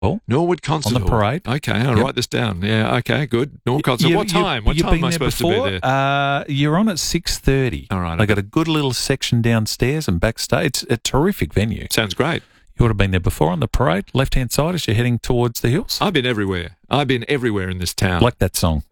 Norwood Concert on the Hall. parade. Okay, I'll write this down. Yeah, okay, good. Norwood Concert Hall. What time? What time am I supposed to be there? You're on at 6:30. All right. They got a good little section downstairs and backstage. It's a terrific venue. Sounds great. You would have been there before on the parade, left-hand side as you're heading towards the hills. I've been everywhere. I've been everywhere in this town. Like that song.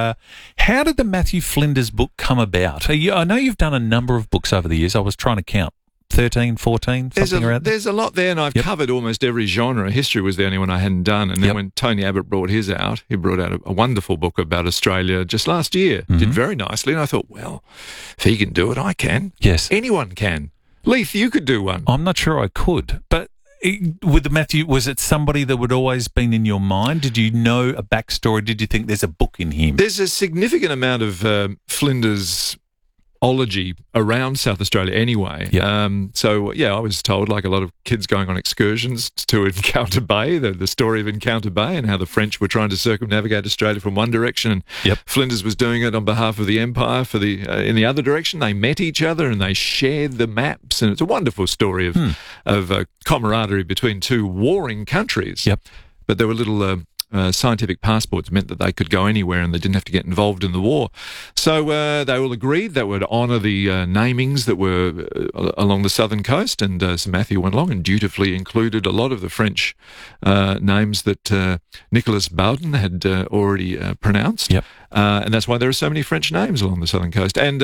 How did the Matthew Flinders book come about? I know you've done a number of books over the years. I was trying to count. 13, 14, something around there? There's a lot there, and I've covered almost every genre. History was the only one I hadn't done. And then when Tony Abbott brought his out, he brought out a wonderful book about Australia just last year. Mm-hmm. Did very nicely. And I thought, well, if he can do it, I can. Yes. Anyone can. Leith, you could do one. I'm not sure I could, but with the Matthew, was it somebody that would always been in your mind? Did you know a backstory? Did you think there's a book in him? There's a significant amount of Flinders ology around South Australia anyway. So, I was told, like a lot of kids going on excursions to Encounter Bay, the story of Encounter Bay and how the French were trying to circumnavigate Australia from one direction, and Flinders was doing it on behalf of the Empire in the other direction. They met each other and they shared the maps, and it's a wonderful story of camaraderie between two warring countries. But there were little scientific passports meant that they could go anywhere and they didn't have to get involved in the war. So they all agreed that would honour the namings that were along the southern coast, and Sir Matthew went along and dutifully included a lot of the French names that Nicolas Bowden had already pronounced. And that's why there are so many French names along the southern coast. And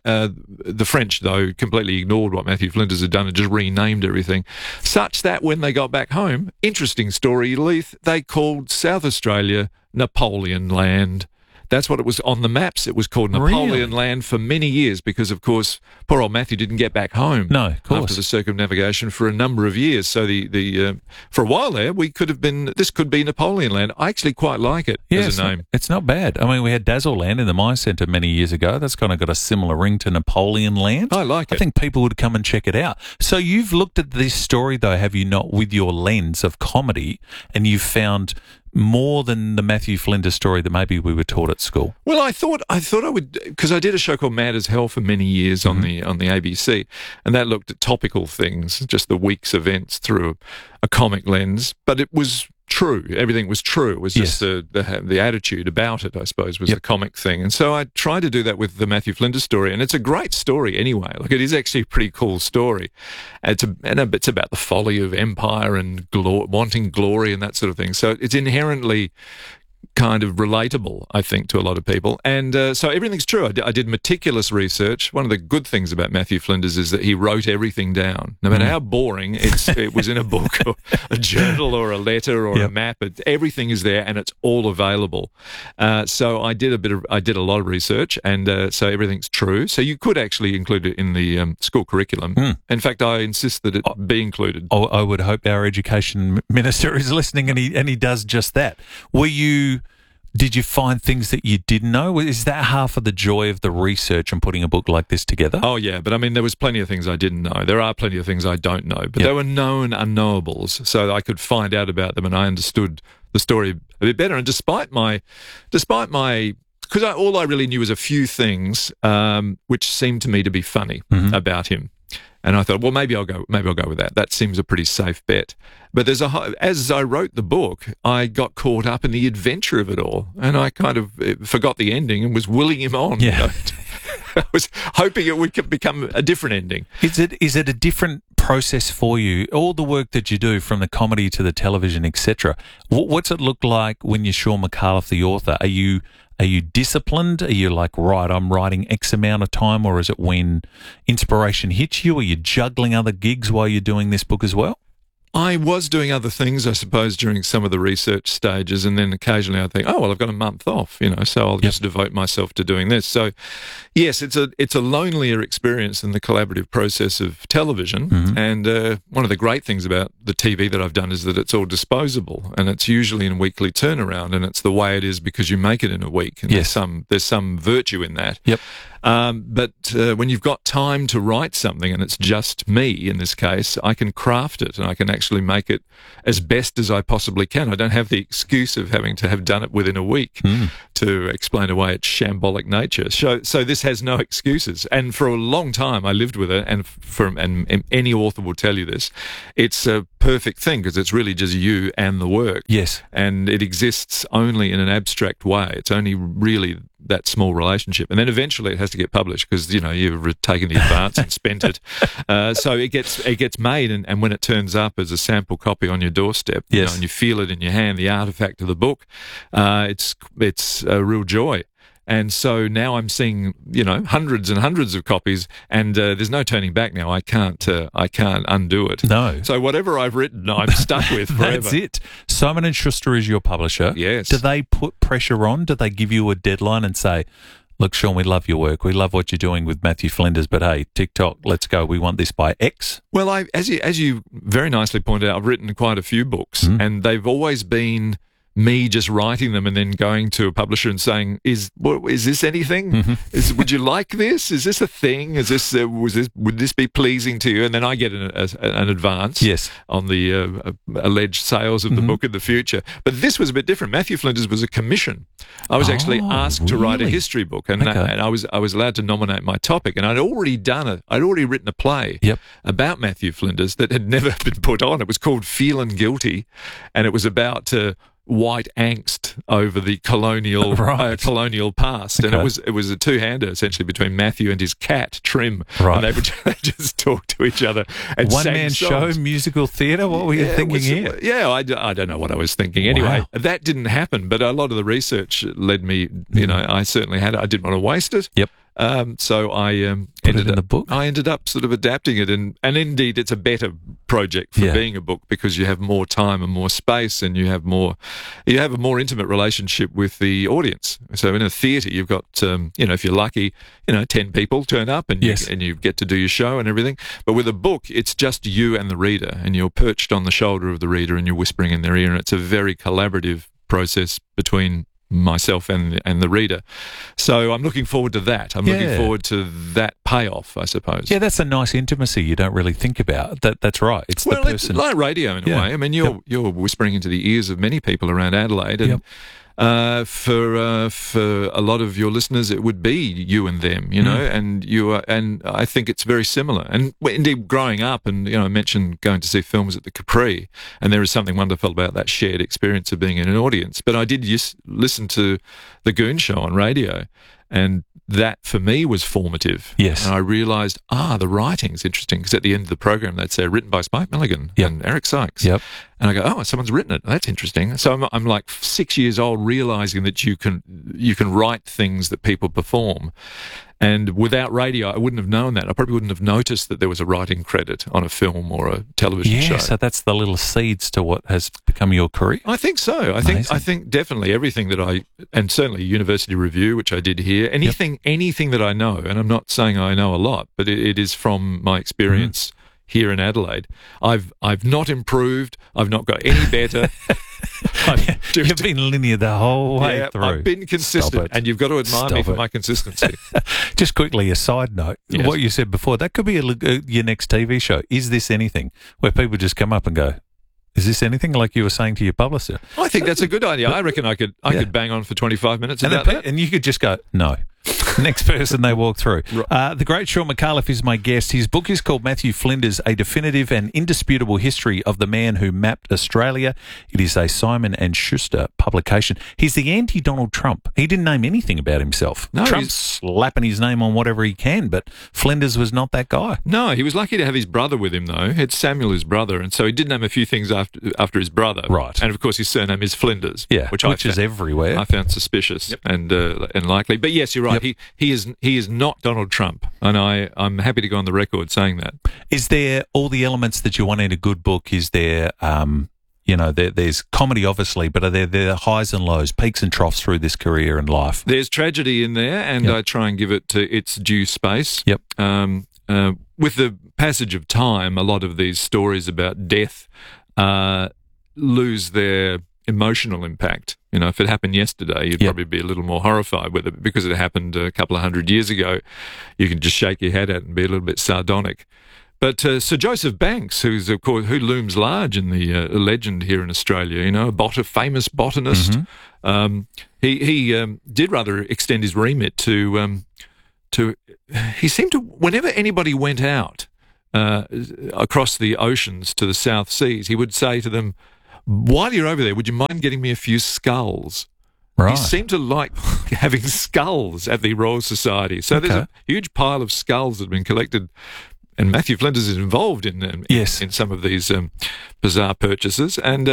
the French, though, completely ignored what Matthew Flinders had done and just renamed everything, such that when they got back home, interesting story, Leith, they called South Australia Napoleon Land. That's what it was on the maps. It was called Napoleon Land for many years because, of course, poor old Matthew didn't get back home after the circumnavigation for a number of years. So for a while there, this could be Napoleon Land. I actually quite like it as a name. It's not bad. I mean, we had Dazzle Land in the Mine Centre many years ago. That's kind of got a similar ring to Napoleon Land. I like it. I think people would come and check it out. So you've looked at this story, though, have you not, with your lens of comedy, and you've found more than the Matthew Flinders story that maybe we were taught at school? Well, I thought I would, because I did a show called Mad as Hell for many years on the ABC, and that looked at topical things, just the week's events through a comic lens. But it was true. Everything was true. It was just the attitude about it, I suppose, was the comic thing. And so I tried to do that with the Matthew Flinders story, and it's a great story anyway. Like, it is actually a pretty cool story. It's about the folly of empire and wanting glory and that sort of thing. So it's inherently kind of relatable, I think, to a lot of people. And so everything's true. I did meticulous research. One of the good things about Matthew Flinders is that he wrote everything down. No matter how boring it was in a book or a journal or a letter or a map, everything is there and it's all available. So I did a lot of research, and so everything's true. So you could actually include it in the school curriculum. In fact, I insist that it be included. I would hope our education minister is listening and he does just that. Did you find things that you didn't know? Is that half of the joy of the research and putting a book like this together? Oh, yeah. But I mean, there was plenty of things I didn't know. There are plenty of things I don't know. But there were known unknowables. So I could find out about them and I understood the story a bit better. And despite my, because all I really knew was a few things which seemed to me to be funny about him. And I thought, well, maybe I'll go with that. That seems a pretty safe bet. But as I wrote the book, I got caught up in the adventure of it all, and I kind of forgot the ending and was willing him on. Yeah. You know? I was hoping it would become a different ending. Is it a different process for you? All the work that you do, from the comedy to the television, etc. What's it look like when you're Sean McAuliffe, the author? Are you disciplined? Are you like, right, I'm writing X amount of time, or is it when inspiration hits you? Are you juggling other gigs while you're doing this book as well? I was doing other things, I suppose, during some of the research stages, and then occasionally I think, oh, well, I've got a month off, so I'll just devote myself to doing this. So, yes, it's a lonelier experience than the collaborative process of television, and one of the great things about the TV that I've done is that it's all disposable, and it's usually in weekly turnaround, and it's the way it is because you make it in a week, and there's some virtue in that. But when you've got time to write something, and it's just me in this case, I can craft it and I can actually make it as best as I possibly can. I don't have the excuse of having to have done it within a week to explain away its shambolic nature. So this has no excuses. And for a long time, I lived with it, and any author will tell you this, it's a perfect thing because it's really just you and the work. Yes. And it exists only in an abstract way. It's only really that small relationship, and then eventually it has to get published because you've taken the advance and spent it. So it gets made, and when it turns up as a sample copy on your doorstep, yes, and you feel it in your hand, the artifact of the book, it's a real joy. And so now I'm seeing, hundreds and hundreds of copies, and there's no turning back now. I can't undo it. No. So whatever I've written, I'm stuck with forever. That's it. Simon & Schuster is your publisher. Yes. Do they put pressure on? Do they give you a deadline and say, look, Sean, we love your work. We love what you're doing with Matthew Flinders, but hey, TikTok, let's go. We want this by X. Well, as you very nicely pointed out, I've written quite a few books, and they've always been me just writing them and then going to a publisher and saying, "Is this anything? Would you like this? Is this a thing? Is this would this be pleasing to you?" And then I get an advance, yes, on the alleged sales of the book in the future. But this was a bit different. Matthew Flinders was a commission. I was actually asked to write a history book, and I was allowed to nominate my topic. And I'd already written a play about Matthew Flinders that had never been put on. It was called Feelin' Guilty, and it was about white angst over the colonial past, and it was a two-hander essentially between Matthew and his cat Trim, and they would just talk to each other and one-man show, musical theatre. What were you thinking here? Yeah, I don't know what I was thinking. Anyway, that didn't happen, but a lot of the research led me. I certainly had it. I didn't want to waste it. Yep. So I ended in the book. I ended up sort of adapting it, and indeed it's a better project for being a book because you have more time and more space, and you have a more intimate relationship with the audience. So in a theatre, you've got if you're lucky, 10 people turn up, and you get to do your show and everything. But with a book, it's just you and the reader, and you're perched on the shoulder of the reader, and you're whispering in their ear, and it's a very collaborative process between myself and the reader. So I'm looking forward to that. I'm looking forward to that payoff, I suppose. Yeah, that's a nice intimacy you don't really think about. That's right. It's the person. It's like radio in a way. I mean, you're whispering into the ears of many people around Adelaide, and for a lot of your listeners, it would be you and them, and I think it's very similar. And indeed, growing up, and I mentioned going to see films at the Capri, and there is something wonderful about that shared experience of being in an audience. But I did listen to the Goon Show on radio, and that for me was formative. Yes. And I realised, the writing's interesting, because at the end of the program they'd say written by Spike Milligan and Eric Sykes. Yep. And I go, someone's written it. That's interesting. So I'm like 6 years old, realising that you can write things that people perform. And without radio, I wouldn't have known that. I probably wouldn't have noticed that there was a writing credit on a film or a television show. So that's the little seeds to what has become your career. I think so. I think definitely everything that and certainly University Review, which I did here, anything that I know, and I'm not saying I know a lot, but it is from my experience here in Adelaide. I've not improved. I've not got any better. You've been linear the whole way through. I've been consistent, and you've got to admire me for my consistency. Just quickly, a side note, what you said before, that could be your next TV show. Is this anything? Where people just come up and go, is this anything, like you were saying to your publisher? I think that's a good idea. I reckon I could bang on for 25 minutes about that. And you could just go, no. Next person they walk through. The great Sean McAuliffe is my guest. His book is called Matthew Flinders, A Definitive and Indisputable History of the Man Who Mapped Australia. It is a Simon & Schuster publication. He's the anti-Donald Trump. He didn't name anything about himself. No, Trump's slapping his name on whatever he can, but Flinders was not that guy. No, he was lucky to have his brother with him, though. It's Samuel, his brother, and so he did name a few things after his brother. Right. And, of course, his surname is Flinders, which is everywhere. I found suspicious and likely. But, yes, you're right. He is not Donald Trump, and I'm happy to go on the record saying that. Is there all the elements that you want in a good book? Is there, there's comedy, obviously, but are there highs and lows, peaks and troughs through this career and life? There's tragedy in there, and I try and give it its due space. Yep. With the passage of time, a lot of these stories about death lose their emotional impact. You know, if it happened yesterday, you'd probably be a little more horrified with it. Because it happened a couple of 100 years ago, you can just shake your head at it and be a little bit sardonic. But Sir Joseph Banks, who looms large in the legend here in Australia, you know, a famous botanist, he did rather extend his remit to. He seemed to, whenever anybody went out across the oceans to the South Seas, he would say to them, "While you're over there, would you mind getting me a few skulls?" Right. He seemed to like having skulls at the Royal Society. So there's a huge pile of skulls that have been collected. And Matthew Flinders is involved in some of these bizarre purchases, and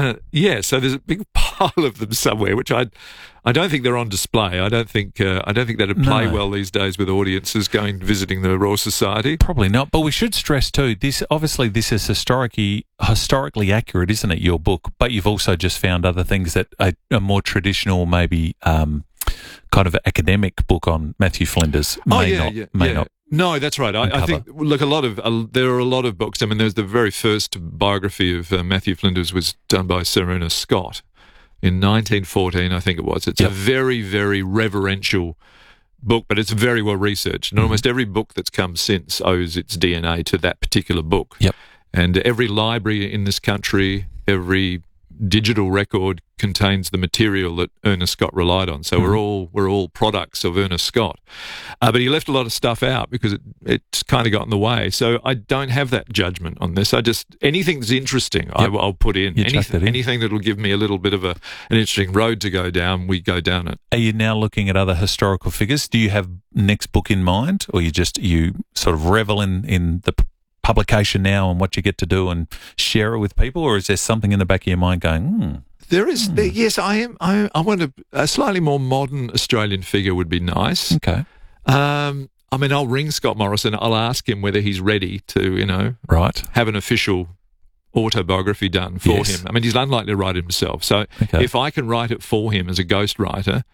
so there's a big pile of them somewhere, which I don't think they're on display. I don't think that'd play well these days with audiences visiting the Royal Society. Probably not, but we should stress too. This is historically accurate, isn't it? Your book, but you've also just found other things that a more traditional, maybe kind of academic book on Matthew Flinders may not. No, that's right. I think, look, there are a lot of books. I mean, there's the very first biography of Matthew Flinders was done by Sir Ernest Scott in 1914, I think it was. It's a very, very reverential book, but it's very well researched. And almost every book that's come since owes its DNA to that particular book. Yep. And every library in this country, every digital record contains the material that Ernest Scott relied on. So we're all products of Ernest Scott. But he left a lot of stuff out because it's kind of got in the way. So I don't have that judgment on this. Anything that's interesting, I'll put in. Anything that'll give me a little bit of an interesting road to go down, we go down it. Are you now looking at other historical figures? Do you have next book in mind, or you sort of revel in the publication now and what you get to do and share it with people, or is there something in the back of your mind going, There is, yes, I am. I want a slightly more modern Australian figure would be nice. Okay. I mean, I'll ring Scott Morrison. I'll ask him whether he's ready to, have an official autobiography done for him. I mean, he's unlikely to write it himself. So if I can write it for him as a ghostwriter,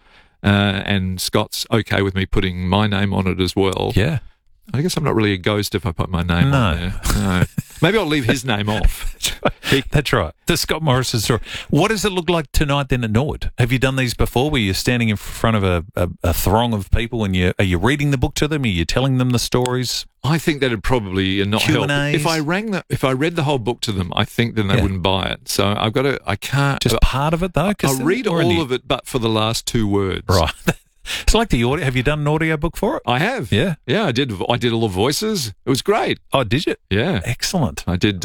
and Scott's okay with me putting my name on it as well. Yeah. I guess I'm not really a ghost if I put my name on there. No. Maybe I'll leave his name off. That's right. The Scott Morrison story. What does it look like tonight then at Norwood? Have you done these before where you're standing in front of a throng of people and are you reading the book to them? Are you telling them the stories? I think that'd probably not help. If I read the whole book to them, I think then they wouldn't buy it. So I can't. Just part of it though? I'll read all of it, but for the last 2 words. Right. It's like the audio. Have you done an audio book for it? I have. Yeah. Yeah, I did all the voices. It was great. Oh, did you? Yeah. Excellent. I did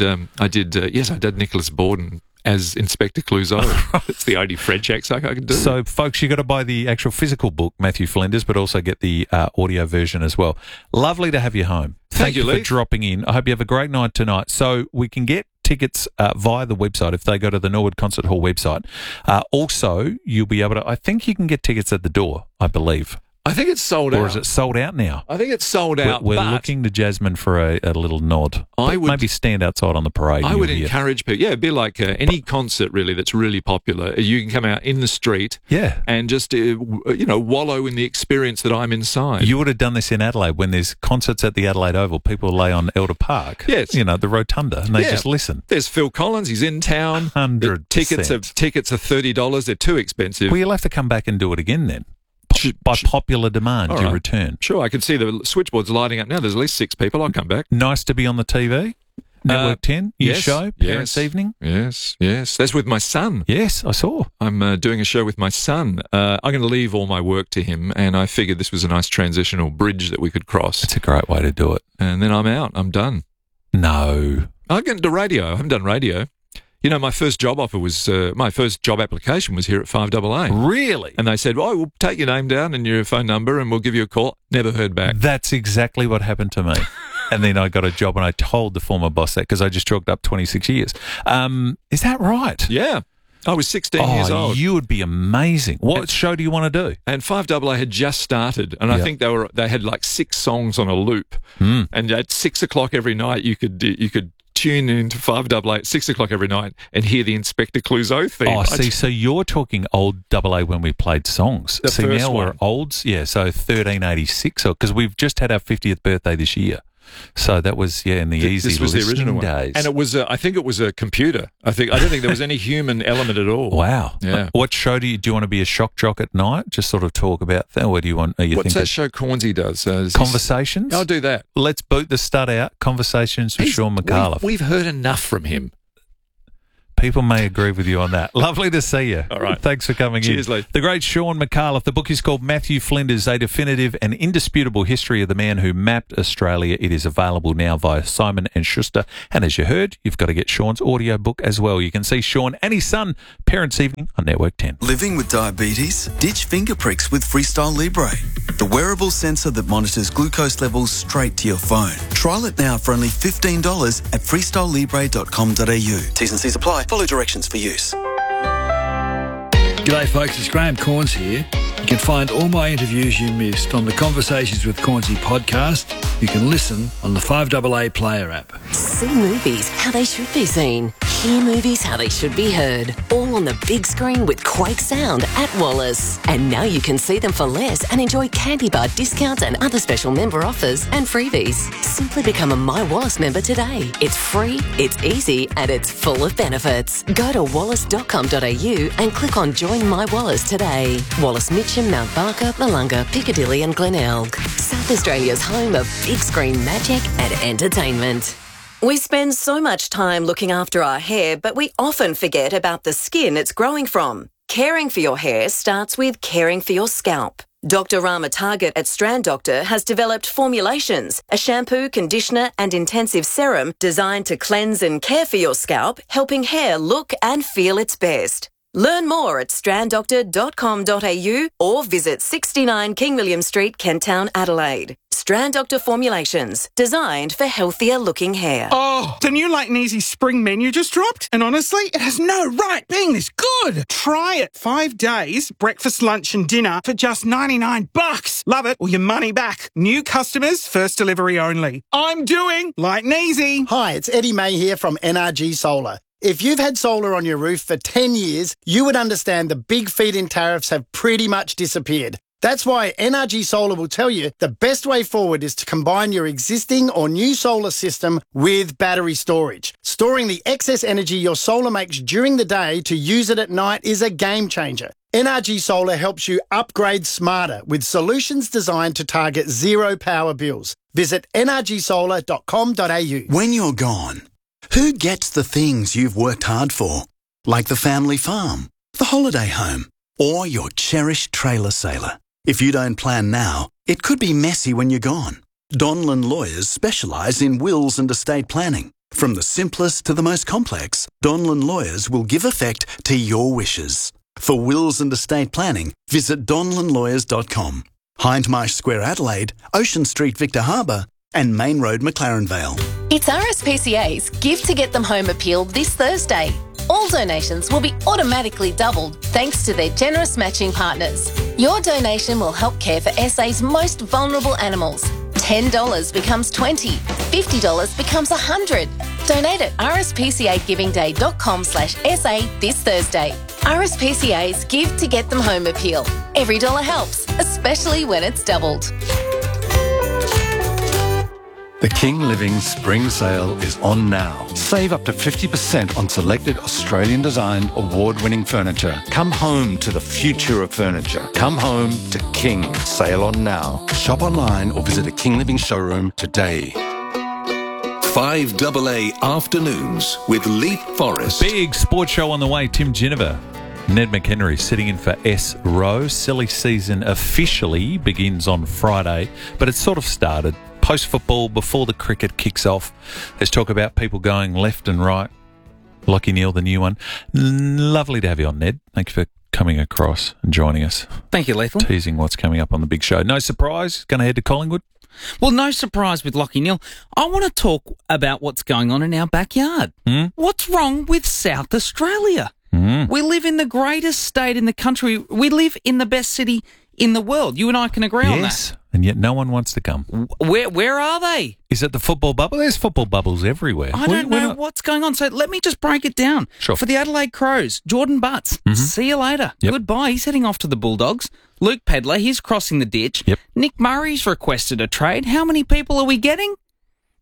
Nicholas Borden as Inspector Clouseau. It's the only French accent I can do. So, folks, you got to buy the actual physical book, Matthew Flinders, but also get the audio version as well. Lovely to have you home. Thank you for dropping in. I hope you have a great night tonight. So we can get tickets via the website if they go to the Norwood Concert Hall website. Also, you'll be able to, I think you can get tickets at the door, I believe. I think it's sold out. Or is it sold out now? I think it's sold out. We're looking to Jasmine for a little nod. Maybe stand outside on the parade. I would encourage people. Yeah, it'd be like any concert really that's really popular. You can come out in the street and just, wallow in the experience that I'm inside. You would have done this in Adelaide when there's concerts at the Adelaide Oval. People lay on Elder Park. Yes. The rotunda, and they just listen. There's Phil Collins. He's in town. 100%. Tickets are $30. They're too expensive. Well, you'll have to come back and do it again then. By popular demand, you return. Sure, I can see the switchboards lighting up now. There's at least 6 people. I'll come back. Nice to be on the TV. Network 10, your show, Parents' Evening. Yes. That's with my son. Yes, I saw. I'm doing a show with my son. I'm going to leave all my work to him, and I figured this was a nice transitional bridge that we could cross. It's a great way to do it. And then I'm out. I'm done. No. I get into radio. I haven't done radio. My first job offer was, my first job application was here at 5AA. Really? And they said, we'll take your name down and your phone number and we'll give you a call. Never heard back. That's exactly what happened to me. And then I got a job and I told the former boss that because I just chalked up 26 years. Is that right? Yeah. I was 16 years old. You would be amazing. What show do you want to do? And 5AA had just started, and I think they had like 6 songs on a loop. And at 6 o'clock every night, you could tune into 5AA at 6 o'clock every night and hear the Inspector Clouseau theme. Oh, so you're talking old AA when we played songs. The first now one. We're olds, so 1386, because we've just had our 50th birthday this year. So that was, in the easy This was the original days. one. And it was, I think it was a computer. I don't think there was any human element at all. Wow. Yeah. What show do you want to be a shock jock at night? Just sort of talk about that? Or do you want, What's that show Cornsey does? Conversations? I'll do that. Let's boot the stud out. Conversations with Sean McAuliffe. We've heard enough from him. People may agree with you on that. Lovely to see you. All right. Thanks for coming Cheers, in. Lee. The great Sean McAuliffe. The book is called Matthew Flinders, A Definitive and Indisputable History of the Man Who Mapped Australia. It is available now via Simon & Schuster. And as you heard, you've got to get Sean's audio book as well. You can see Sean and his son, Parents' Evening, on Network 10. Living with diabetes? Ditch finger pricks with Freestyle Libre, the wearable sensor that monitors glucose levels straight to your phone. Trial it now for only $15 at freestylelibre.com.au. T's and C's apply. Follow directions for use. G'day folks, it's Graham Corns here. You can find all my interviews you missed on the Conversations with Cornsey podcast. You can listen on the 5AA Player app. See movies how they should be seen. Hear movies how they should be heard. All on the big screen with Quake Sound at Wallace. And now you can see them for less and enjoy candy bar discounts and other special member offers and freebies. Simply become a My Wallace member today. It's free, it's easy, and it's full of benefits. Go to wallace.com.au and click on Join My Wallace today. Wallace Mitcham, Mount Barker, Malunga, Piccadilly and Glenelg. South Australia's home of big screen magic and entertainment. We spend so much time looking after our hair, but we often forget about the skin it's growing from. Caring for your hair starts with caring for your scalp. Dr. Rama Target at Strand Doctor has developed formulations, a shampoo, conditioner and intensive serum designed to cleanse and care for your scalp, helping hair look and feel its best. Learn more at stranddoctor.com.au or visit 69 King William Street, Kent Town, Adelaide. Strand Doctor formulations, designed for healthier looking hair. Oh, the new Light and Easy spring menu just dropped, and honestly, it has no right being this good. Try it. 5 days, breakfast, lunch and dinner for just $99. Love it or your money back. New customers, first delivery only. I'm doing Light and Easy. Hi, it's Eddie May here from NRG Solar. If you've had solar on your roof for 10 years, you would understand the big feed-in tariffs have pretty much disappeared. That's why NRG Solar will tell you the best way forward is to combine your existing or new solar system with battery storage. Storing the excess energy your solar makes during the day to use it at night is a game changer. NRG Solar helps you upgrade smarter with solutions designed to target zero power bills. Visit nrgsolar.com.au. When you're gone, who gets the things you've worked hard for? Like the family farm, the holiday home, or your cherished trailer sailor. If you don't plan now, it could be messy when you're gone. Donlan Lawyers specialise in wills and estate planning. From the simplest to the most complex, Donlan Lawyers will give effect to your wishes. For wills and estate planning, visit donlanlawyers.com. Hindmarsh Square, Adelaide, Ocean Street, Victor Harbour, and Main Road, McLaren Vale. It's RSPCA's Give to Get Them Home appeal this Thursday. All donations will be automatically doubled thanks to their generous matching partners. Your donation will help care for SA's most vulnerable animals. $10 becomes $20, $50 becomes $100. Donate at rspcagivingday.com/SA this Thursday. RSPCA's Give to Get Them Home appeal. Every dollar helps, especially when it's doubled. The King Living Spring Sale is on now. Save up to 50% on selected Australian-designed, award-winning furniture. Come home to the future of furniture. Come home to King. Sale on now. Shop online or visit a King Living showroom today. 5AA Afternoons with Leith Forrest. Big sports show on the way. Tim Ginniver. Ned McHenry sitting in for S. Rowe. Silly season officially begins on Friday, but it's sort of started. Post-football, before the cricket kicks off, there's talk about people going left and right. Lachie Neale, the new one. Lovely to have you on, Ned. Thank you for coming across and joining us. Thank you, Lethal. Teasing what's coming up on the big show. No surprise, going to head to Collingwood? Well, no surprise with Lachie Neale. I want to talk about what's going on in our backyard. What's wrong with South Australia? We live in the greatest state in the country. We live in the best city in the world. You and I can agree on that. Yes, and yet no one wants to come. Where are they? Is it the football bubble? There's football bubbles everywhere. I don't know what's going on. So let me just break it down. Sure. For the Adelaide Crows, Jordan Butts, see you later. Yep. Goodbye. He's heading off to the Bulldogs. Luke Pedler, he's crossing the ditch. Yep. Nick Murray's requested a trade. How many people are we getting?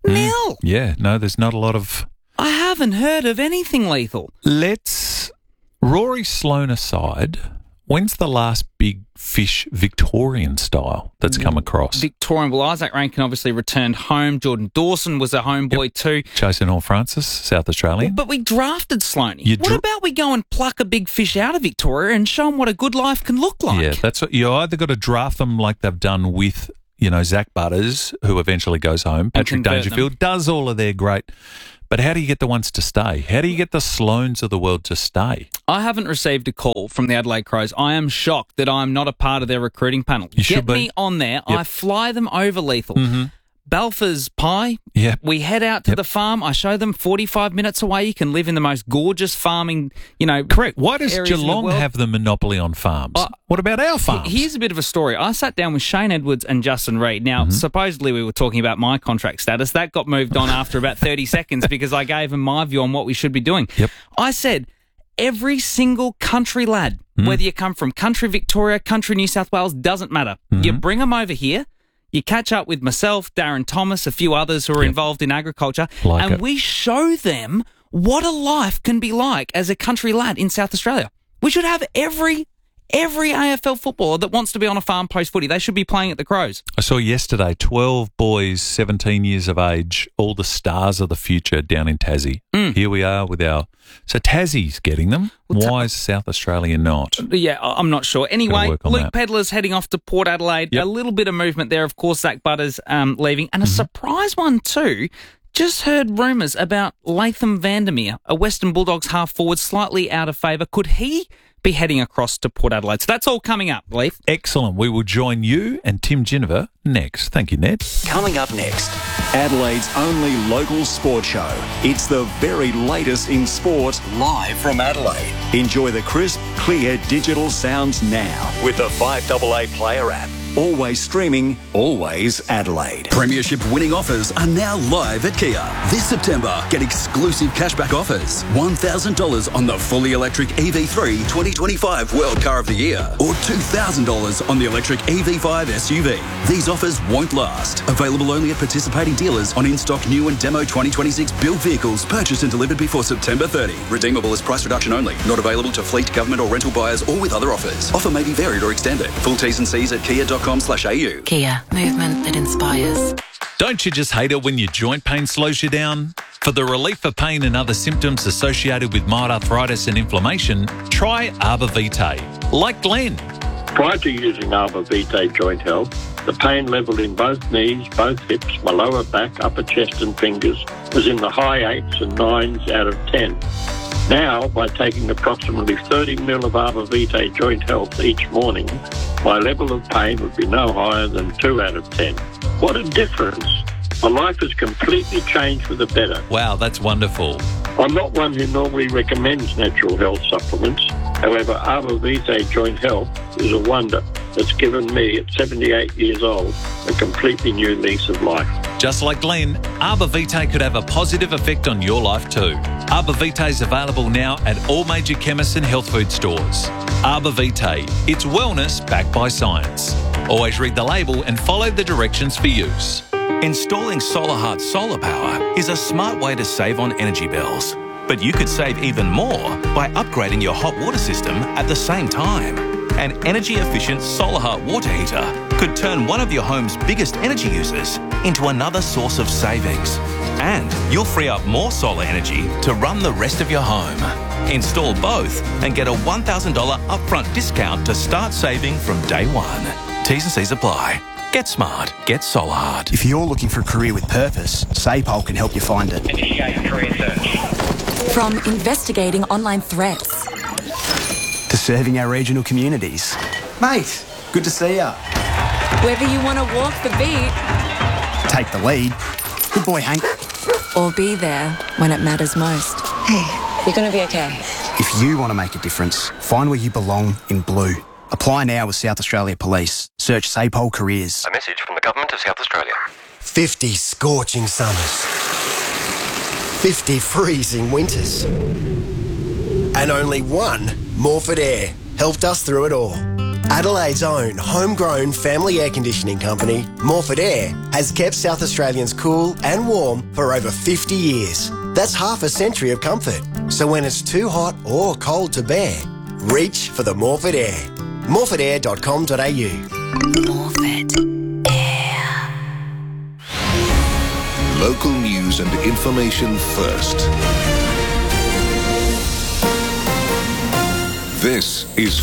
Nil. Yeah, no, there's not a lot of... I haven't heard of anything lethal. Let's... Rory Sloane aside, when's the last big fish Victorian style that's come across? Victorian. Well, Isaac Rankin obviously returned home. Jordan Dawson was a homeboy too. Jason Hall-Francis, South Australian. But we drafted Sloaney. What about we go and pluck a big fish out of Victoria and show them what a good life can look like? Yeah, that's what you either got to draft them like they've done with, you know, Zach Butters, who eventually goes home. Patrick Dangerfield does all of their great. But how do you get the ones to stay? How do you get the Sloanes of the world to stay? I haven't received a call from the Adelaide Crows. I am shocked that I'm not a part of their recruiting panel. Get me on there. Yep. I fly them over, Lethal. Mm-hmm. Balfour's Pie. Yep. We head out to the farm. I show them 45 minutes away. You can live in the most gorgeous farming, you know. Correct. Why does Geelong have the monopoly on farms? What about our farms? Here's a bit of a story. I sat down with Shane Edwards and Justin Reid. Now, supposedly we were talking about my contract status. That got moved on after about 30 seconds because I gave them my view on what we should be doing. Yep. I said, every single country lad, whether you come from country Victoria, country New South Wales, doesn't matter. You bring them over here. You catch up with myself, Darren Thomas, a few others who are involved in agriculture, and we show them what a life can be like as a country lad in South Australia. We should have every AFL footballer that wants to be on a farm post-footy. They should be playing at the Crows. I saw yesterday 12 boys, 17 years of age, all the stars of the future down in Tassie. Here we are with our... So Tassie's getting them. Why is South Australia not? Yeah, I'm not sure. Anyway, Luke Pedlar's heading off to Port Adelaide. A little bit of movement there. Of course, Zach Butters leaving. And a surprise one too. Just heard rumours about Latham Vandermeer, a Western Bulldogs half-forward, slightly out of favour. Could he be heading across to Port Adelaide? So that's all coming up, Leith. Excellent. We will join you and Tim Ginniver next. Thank you, Ned. Coming up next, Adelaide's only local sports show. It's the very latest in sport, live from Adelaide. Enjoy the crisp, clear digital sounds now with the 5AA Player app. Always streaming, always Adelaide. Premiership winning offers are now live at Kia. This September, get exclusive cashback offers. $1,000 on the fully electric EV3 2025 World Car of the Year, or $2,000 on the electric EV5 SUV. These offers won't last. Available only at participating dealers on in-stock new and demo 2026 built vehicles purchased and delivered before September 30. Redeemable as price reduction only. Not available to fleet, government or rental buyers or with other offers. Offer may be varied or extended. Full T's and C's at kia.com.au. Kia, movement that inspires. Don't you just hate it when your joint pain slows you down? For the relief of pain and other symptoms associated with mild arthritis and inflammation, try Arbor Vitae. Like Glenn. Prior to using Arbor Vitae Joint Health, the pain level in both knees, both hips, my lower back, upper chest and fingers was in the high 8s and 9s out of 10. Now, by taking approximately 30 ml of Arbor Vitae Joint Health each morning, my level of pain would be no higher than 2 out of 10. What a difference. My life has completely changed for the better. Wow, that's wonderful. I'm not one who normally recommends natural health supplements. However, Arbor Vitae Joint Health is a wonder that's given me, at 78 years old, a completely new lease of life. Just like Glenn, Arbor Vitae could have a positive effect on your life too. Arbor Vitae is available now at all major chemists and health food stores. Arbor Vitae, it's wellness backed by science. Always read the label and follow the directions for use. Installing SolarHeart solar power is a smart way to save on energy bills. But you could save even more by upgrading your hot water system at the same time. An energy-efficient SolarHeart water heater could turn one of your home's biggest energy users into another source of savings. And you'll free up more solar energy to run the rest of your home. Install both and get a $1,000 upfront discount to start saving from day one. T's and C's apply. Get smart. Get SolarHeart. If you're looking for a career with purpose, SAPOL can help you find it. Initiate career search. From investigating online threats to serving our regional communities. Mate, good to see ya. Whether you want to walk the beat, take the lead. Good boy, Hank. Or be there when it matters most. Hey, you're going to be okay. If you want to make a difference, find where you belong in blue. Apply now with South Australia Police. Search SAPOL Careers. A message from the Government of South Australia. 50 scorching summers. 50 freezing winters. And only one Morford Air helped us through it all. Adelaide's own homegrown family air conditioning company, Morford Air, has kept South Australians cool and warm for over 50 years. That's half a century of comfort. So when it's too hot or cold to bear, reach for the Morford Air. morfordair.com.au. Morford Air. Local news and information first. This is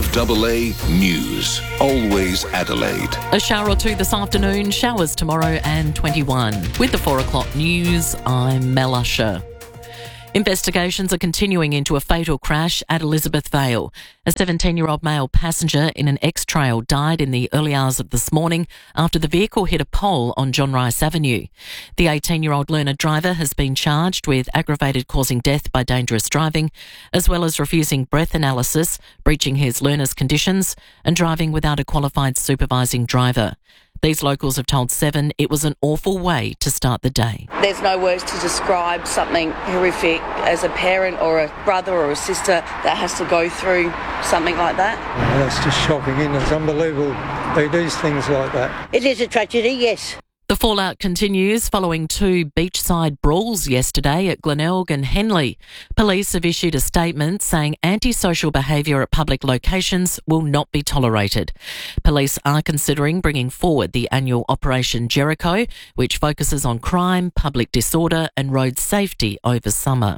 5AA News. Always Adelaide. A shower or two this afternoon, showers tomorrow and 21. With the 4 o'clock news, I'm Mel Usher. Investigations are continuing into a fatal crash at Elizabeth Vale. A 17-year-old male passenger in an X-Trail died in the early hours of this morning after the vehicle hit a pole on John Rice Avenue. The 18-year-old learner driver has been charged with aggravated causing death by dangerous driving, as well as refusing breath analysis, breaching his learner's conditions, and driving without a qualified supervising driver. These locals have told Seven it was an awful way to start the day. There's no words to describe something horrific as a parent or a brother or a sister that has to go through something like that. That's just shocking, isn't it? It's unbelievable they do things like that. It is a tragedy, yes. The fallout continues following 2 beachside brawls yesterday at Glenelg and Henley. Police have issued a statement saying antisocial behaviour at public locations will not be tolerated. Police are considering bringing forward the annual Operation Jericho, which focuses on crime, public disorder and road safety over summer.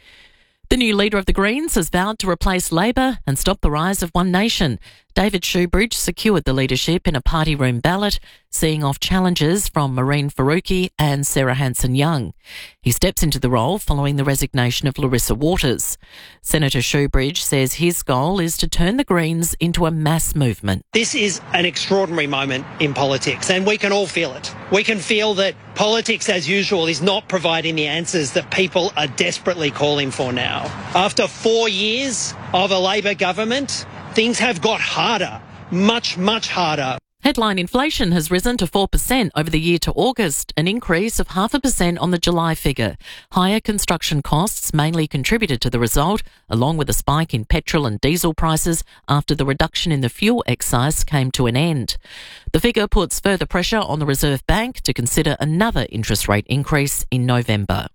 The new leader of the Greens has vowed to replace Labor and stop the rise of One Nation. David Shoebridge secured the leadership in a party room ballot, seeing off challenges from Maureen Faruqi and Sarah Hanson-Young. He steps into the role following the resignation of Larissa Waters. Senator Shoebridge says his goal is to turn the Greens into a mass movement. This is an extraordinary moment in politics, and we can all feel it. We can feel that politics, as usual, is not providing the answers that people are desperately calling for now. After 4 years of a Labor government, things have got harder, much harder. Headline inflation has risen to 4% over the year to August, an increase of 0.5% on the July figure. Higher construction costs mainly contributed to the result, along with a spike in petrol and diesel prices after the reduction in the fuel excise came to an end. The figure puts further pressure on the Reserve Bank to consider another interest rate increase in November.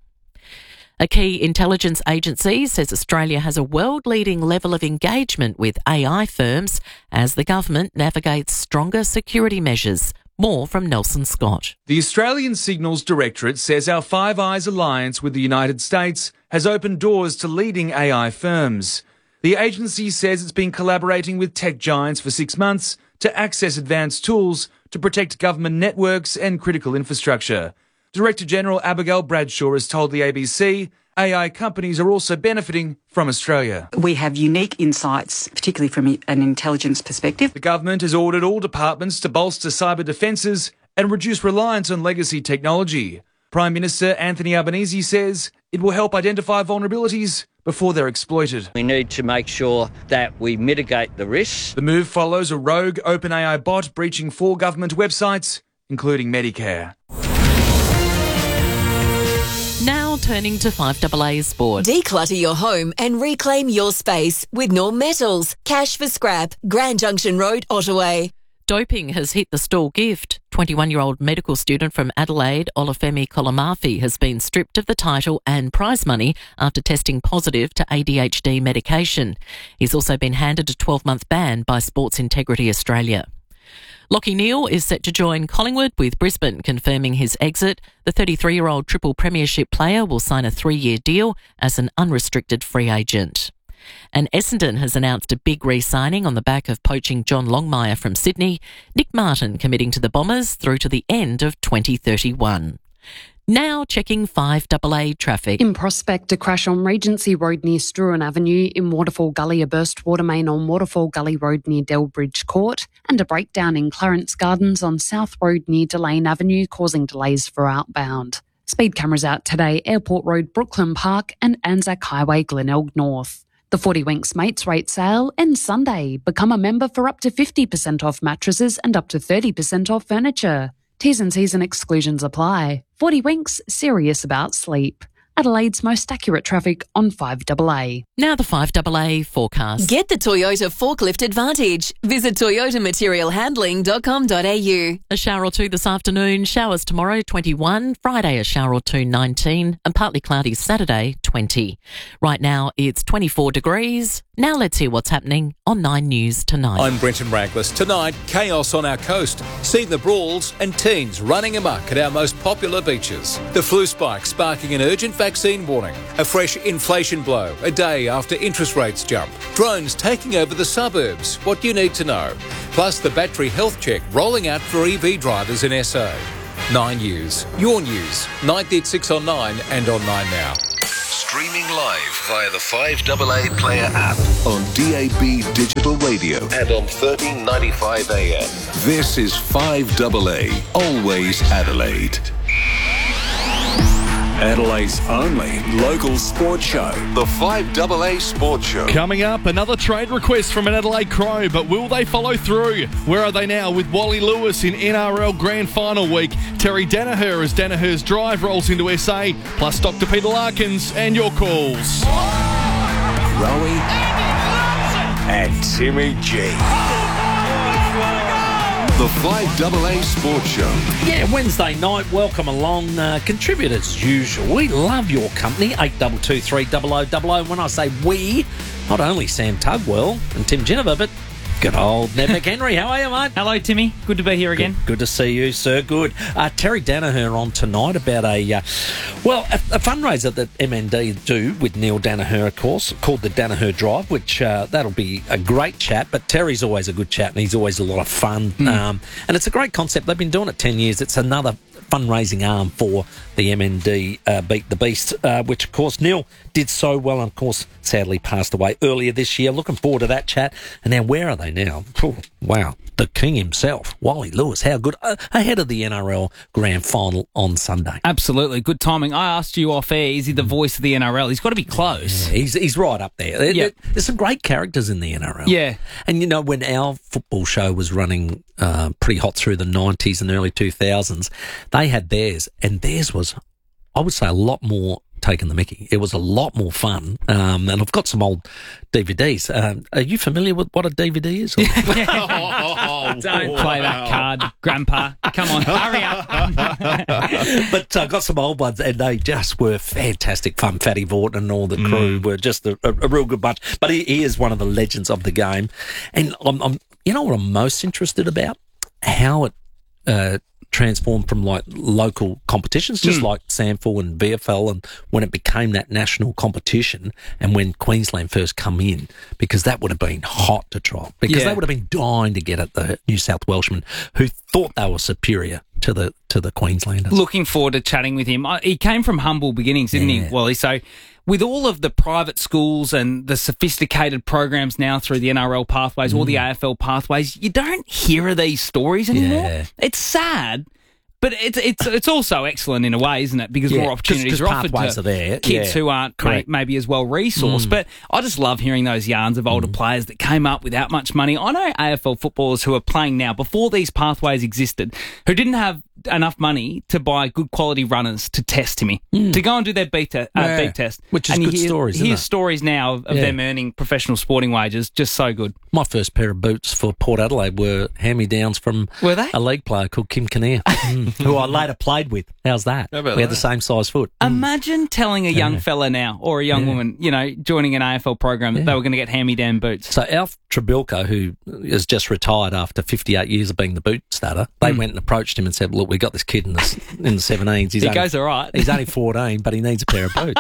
A key intelligence agency says Australia has a world-leading level of engagement with AI firms as the government navigates stronger security measures. More from Nelson Scott. The Australian Signals Directorate says our Five Eyes alliance with the United States has opened doors to leading AI firms. The agency says it's been collaborating with tech giants for 6 months to access advanced tools to protect government networks and critical infrastructure. Director General Abigail Bradshaw has told the ABC AI companies are also benefiting from Australia. We have unique insights, particularly from an intelligence perspective. The government has ordered all departments to bolster cyber defences and reduce reliance on legacy technology. Prime Minister Anthony Albanese says it will help identify vulnerabilities before they're exploited. We need to make sure that we mitigate the risks. The move follows a rogue OpenAI bot breaching 4 government websites, including Medicare. Now turning to 5AA Sport. Declutter your home and reclaim your space with Norm Metals. Cash for scrap. Grand Junction Road, Ottaway. Doping has hit the stall gift. 21-year-old medical student from Adelaide, Olufemi Kolomafi, has been stripped of the title and prize money after testing positive to ADHD medication. He's also been handed a 12-month ban by Sports Integrity Australia. Lachie Neale is set to join Collingwood, with Brisbane confirming his exit. The 33-year-old triple premiership player will sign a 3-year deal as an unrestricted free agent. And Essendon has announced a big re-signing on the back of poaching John Longmire from Sydney, Nick Martin committing to the Bombers through to the end of 2031. Now checking 5AA traffic. In Prospect, a crash on Regency Road near Struan Avenue. In Waterfall Gully, a burst water main on Waterfall Gully Road near Delbridge Court. And a breakdown in Clarence Gardens on South Road near Delane Avenue, causing delays for outbound. Speed cameras out today, Airport Road, Brooklyn Park and Anzac Highway, Glenelg North. The 40 Winks Mates Rate sale ends Sunday. Become a member for up to 50% off mattresses and up to 30% off furniture. T's and C's and exclusions apply. 40 Winks, serious about sleep. Adelaide's most accurate traffic on 5AA. Now the 5AA forecast. Get the Toyota Forklift Advantage. Visit toyotamaterialhandling.com.au. A shower or two this afternoon, showers tomorrow 21, Friday a shower or two 19, and partly cloudy Saturday 20. Right now it's 24 degrees. Now let's hear what's happening on 9 News tonight. I'm Brenton Raglas. Tonight, chaos on our coast. See the brawls and teens running amok at our most popular beaches. The flu spike sparking an urgent vaccine warning. A fresh inflation blow a day after interest rates jump. Drones taking over the suburbs. What you need to know. Plus the battery health check rolling out for EV drivers in SA. 9 News. Your news. 9th at 6 on 9 and on 9 Now. Streaming live via the 5AA Player app on DAB Digital Radio and on 1395 AM. This is 5AA, always Adelaide. Adelaide's only local sports show. The 5AA Sports Show. Coming up, another trade request from an Adelaide Crow, but will they follow through? Where are they now with Wally Lewis in NRL Grand Final week? Terry Danaher as Danaher's drive rolls into SA, plus Dr. Peter Larkins and your calls. Rowie and Timmy G. The 5AA Sports Show. Yeah, Wednesday night. Welcome along. Contribute as usual. We love your company. 8223 30000. When I say we, not only Sam Tugwell and Tim Ginniver, but good old Ned McHenry. How are you, mate? Hello, Timmy. Good to be here again. Good to see you, sir. Good. Terry Danaher on tonight about a fundraiser that MND do with Neil Danaher, of course, called the Danaher Drive, which that'll be a great chat. But Terry's always a good chat and he's always a lot of fun. And it's a great concept. They've been doing it 10 years. It's another fundraising arm for the MND Beat the Beast, which, of course, Neil did so well and, of course, sadly passed away earlier this year. Looking forward to that chat. And now, where are they now? Oh, wow. The king himself, Wally Lewis. How good. Ahead of the NRL Grand Final on Sunday. Absolutely. Good timing. I asked you off air, is he the voice of the NRL? He's got to be close. Yeah, he's right up there. Yep. There's some great characters in the NRL. Yeah. And, you know, when our football show was running pretty hot through the 90s and early 2000s, they had theirs. And theirs was, I would say, a lot more taking the mickey. It was a lot more fun. And I've got some old DVDs. Are you familiar with what a DVD is? Don't play that card, Grandpa. Come on, hurry up. But I got some old ones and they just were fantastic fun. Fatty Vaughton and all the crew were just a real good bunch. But he is one of the legends of the game. And I'm you know what I'm most interested about? How it transformed from like local competitions, just like SANFL and VFL, and when it became that national competition, and when Queensland first come in, because that would have been hot to try, because they would have been dying to get at the New South Welshmen who thought they were superior to the Queenslanders. Looking forward to chatting with him. He came from humble beginnings, didn't he, Wally? So with all of the private schools and the sophisticated programs now through the NRL pathways, all the AFL pathways, you don't hear of these stories anymore. Yeah. It's sad. But it's also excellent in a way, isn't it? Because more opportunities are offered to kids who aren't maybe as well resourced. But I just love hearing those yarns of older players that came up without much money. I know AFL footballers who are playing now before these pathways existed, who didn't have enough money to buy good quality runners to test, Timmy, to go and do their beep test. Which is good stories, isn't it? Here's stories now of them earning professional sporting wages. Just so good. My first pair of boots for Port Adelaide were hand-me-downs from a league player called Kim Kinnear, who I later played with. How's that? We had the same size foot. Imagine telling a young fella now, or a young woman, you know, joining an AFL program that they were going to get hand-me-down boots. So Alf Trabilka, who has just retired after 58 years of being the boot starter, they went and approached him and said, look, we got this kid in the 17s. He goes all right. He's only 14, but he needs a pair of boots.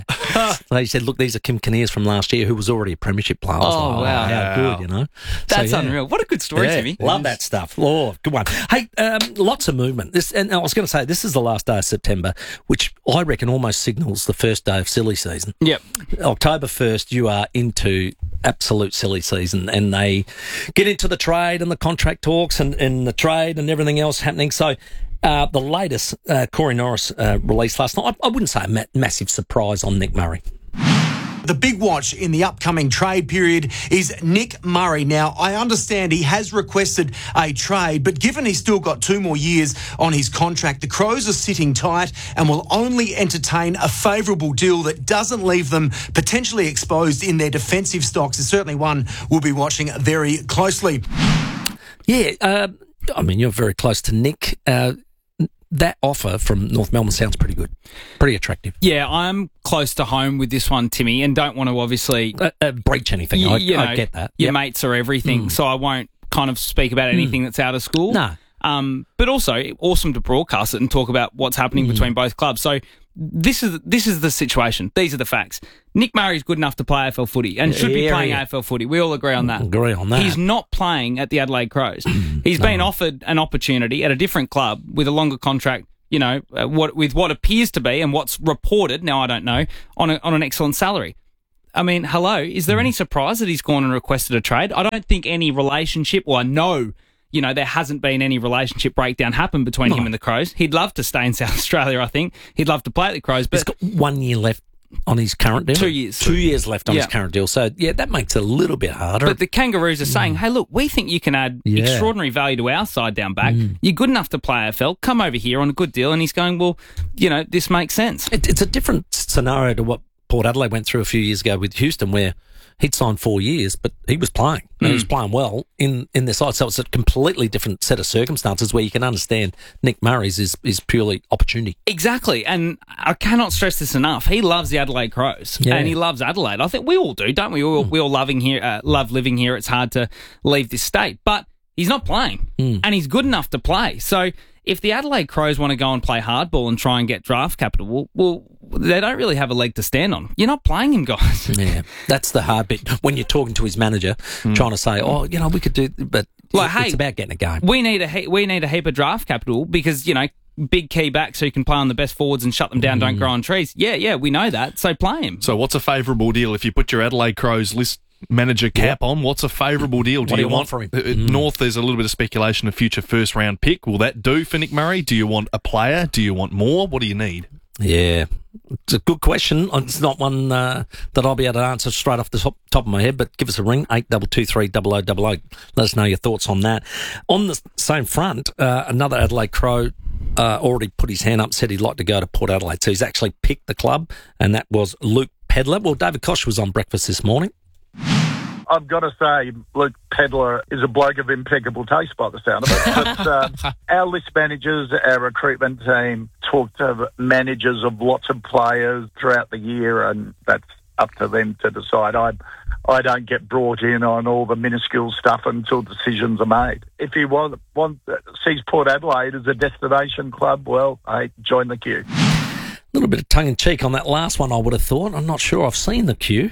So he said, look, these are Kim Kinnear's from last year, who was already a premiership player. I was like, wow. How good, you know. That's unreal. What a good story, Timmy. Love that stuff. Oh, good one. Hey, lots of movement. And I was going to say, this is the last day of September, which I reckon almost signals the first day of silly season. Yep. October 1st, you are into absolute silly season, and they get into the trade and the contract talks and the trade and everything else happening. So the latest Corey Norris release last night, I wouldn't say a massive surprise on Nick Murray. the big watch in the upcoming trade period is Nick Murray. Now, I understand he has requested a trade, but given he's still got 2 more years on his contract, the Crows are sitting tight and will only entertain a favourable deal that doesn't leave them potentially exposed in their defensive stocks. It's certainly one we'll be watching very closely. Yeah, I mean, you're very close to Nick. That offer from North Melbourne sounds pretty good, pretty attractive. Yeah, I'm close to home with this one, Timmy, and don't want to obviously breach anything. I get that. Your mates are everything, so I won't kind of speak about anything that's out of school. No. But also, awesome to broadcast it and talk about what's happening between both clubs. So this is the situation. These are the facts. Nick Murray's good enough to play AFL footy and should be playing AFL footy. We all agree on that. Agree on that. He's not playing at the Adelaide Crows. He's been offered an opportunity at a different club with a longer contract, with what appears to be and what's reported, now I don't know, on an excellent salary. I mean, hello, is there any surprise that he's gone and requested a trade? I don't think any relationship, or I know, there hasn't been any relationship breakdown happen between him and the Crows. He'd love to stay in South Australia, I think. He'd love to play at the Crows. But he's got 1 year left on his current deal. 2 years. 2 years left on his current deal. So, that makes it a little bit harder. But the Kangaroos are saying, hey, look, we think you can add extraordinary value to our side down back. You're good enough to play AFL. Come over here on a good deal. And he's going, well, this makes sense. It's a different scenario to what Port Adelaide went through a few years ago with Houston, where he'd signed 4 years, but he was playing. And he was playing well in their side. So it's a completely different set of circumstances where you can understand Nick Murray's is purely opportunity. Exactly. And I cannot stress this enough. He loves the Adelaide Crows and he loves Adelaide. I think we all do, don't we? We all love living here. It's hard to leave this state. But he's not playing and he's good enough to play. So if the Adelaide Crows want to go and play hardball and try and get draft capital, well, they don't really have a leg to stand on. You're not playing him, guys. Yeah, that's the hard bit. When you're talking to his manager, trying to say, we could do, but it's about getting a game. We need a heap of draft capital because, big key back so you can play on the best forwards and shut them down, don't grow on trees. Yeah, we know that, so play him. So what's a favourable deal if you put your Adelaide Crows list manager cap on? What's a favourable deal? What do you want for him? North, there's a little bit of speculation of future first round pick. Will that do for Nick Murray? Do you want a player? Do you want more? What do you need? Yeah, it's a good question. It's not one that I'll be able to answer straight off the top of my head, but give us a ring, 8223 0000. Let us know your thoughts on that. On the same front, another Adelaide Crow already put his hand up, said he'd like to go to Port Adelaide. So he's actually picked the club, and that was Luke Pedlar. Well, David Koch was on breakfast this morning. I've got to say, Luke Pedlar is a bloke of impeccable taste by the sound of it. But our list managers, our recruitment team, talk to managers of lots of players throughout the year, and that's up to them to decide. I don't get brought in on all the minuscule stuff until decisions are made. If you sees Port Adelaide as a destination club, well, hey, join the queue. A little bit of tongue-in-cheek on that last one, I would have thought. I'm not sure I've seen the queue,